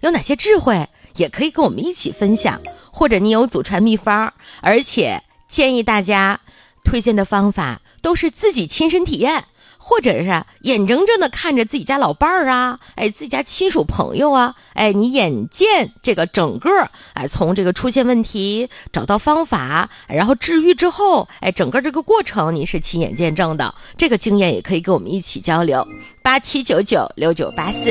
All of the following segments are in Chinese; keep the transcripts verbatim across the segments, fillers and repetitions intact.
有哪些智慧，也可以跟我们一起分享，或者你有祖传秘方，而且建议大家推荐的方法都是自己亲身体验，或者是眼睁睁的看着自己家老伴儿啊，哎，自己家亲属朋友啊，哎，你眼见这个整个哎从这个出现问题找到方法，然后治愈之后，哎，整个这个过程你是亲眼见证的，这个经验也可以跟我们一起交流。八七九九六九八四，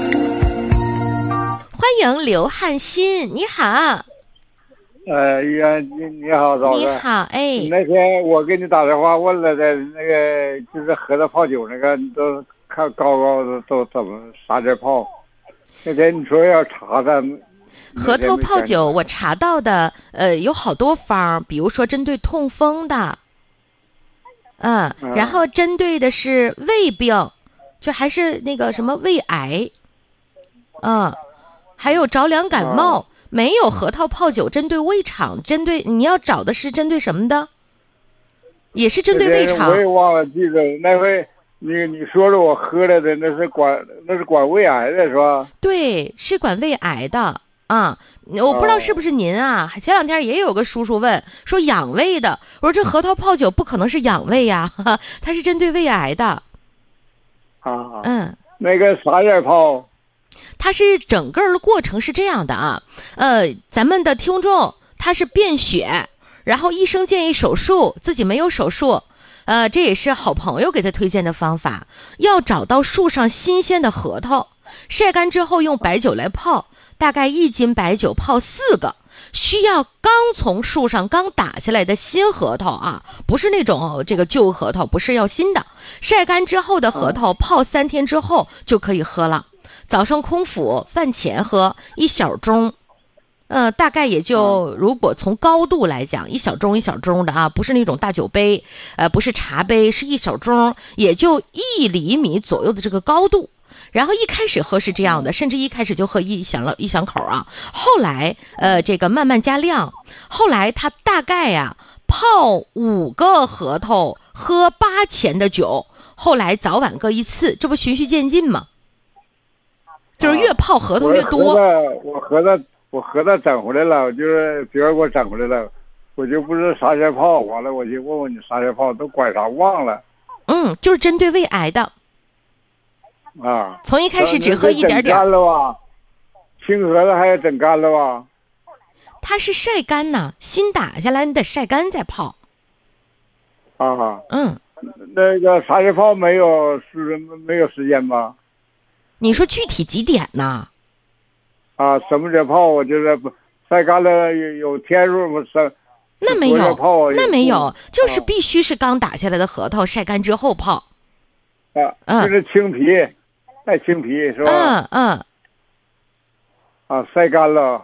欢迎刘汉新，你好。 呃，呀，你你好，早上。你好，哎。 那天我给你打电话问了的，那个就是核桃泡酒那个，你都看高高的都怎么啥地泡？那天你说要查的。 核桃泡酒，我查到的，呃，有好多方，比如说针对痛风的，嗯，嗯然后针对的是胃病，就还是那个什么胃癌，嗯，还有着凉感冒。嗯没有核桃泡酒针对胃肠，针对你要找的是针对什么的？也是针对胃肠。 我也忘了记得那回你你说了我喝了的那是管那是管胃癌的是吧？ 对，是管胃癌的啊。我不知道是不是您啊？哦、前两天也有个叔叔问说养胃的，我说这核桃泡酒不可能是养胃呀，哈哈它是针对胃癌的。 啊， 嗯， 那个啥样泡？ 它是整个的过程是这样的啊，呃，咱们的听众他是便血，然后医生建议手术，自己没有手术，呃，这也是好朋友给他推荐的方法，要找到树上新鲜的核桃，晒干之后用白酒来泡，大概一斤白酒泡四个，需要刚从树上刚打下来的新核桃啊，不是那种这个旧核桃，不是要新的，晒干之后的核桃泡三天之后就可以喝了。早上空腹，饭前喝一小盅，呃，大概也就如果从高度来讲，一小盅一小盅的啊，不是那种大酒杯，呃，不是茶杯，是一小盅，也就一厘米左右的这个高度。然后一开始喝是这样的，甚至一开始就喝一小一小口啊，后来呃这个慢慢加量，后来他大概呀、啊、泡五个核桃，喝八钱的酒，后来早晚各一次，这不循序渐进吗？就是越泡核桃越多。 啊、我核桃我核桃整回来了，我就是别人给我整回来了，我就不知道啥时候泡，完了我就问问你啥时候泡，都管啥忘了。 嗯，就是针对胃癌的。 啊。 从一开始只喝一点点。 干了吧？青核桃还要整干了吧？ 它是晒干呐，新打下来你得晒干再泡。 啊。 嗯。 那个啥时候泡没有是没有时间吧？ 你说具体几点呢？ 啊，什么时候泡？我就是不晒干了有有天数不是？ 那没有，那没有，就是啊、 必须是刚打下来的核桃晒干之后泡。 啊，嗯、就是青皮，带青皮是吧？ 嗯嗯。 啊，晒干了，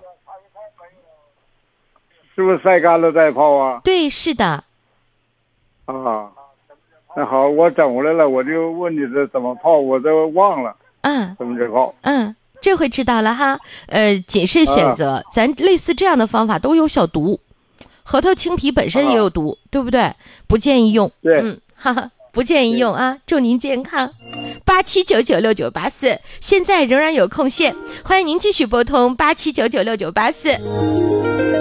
是不是晒干了再泡啊？ 对，是的。 啊，那好，我整回来了，我就问你这怎么泡，我都忘了。 嗯， 怎么着泡？ 嗯，这回知道了哈。呃，谨慎选择，啊、咱类似这样的方法都有小毒，核桃青皮本身也有毒，啊、对不对？不建议用。 对， 嗯，哈哈，不建议用啊！祝您健康。八七九九六九八四，现在仍然有空闲，欢迎您继续拨通八七九九六九八四。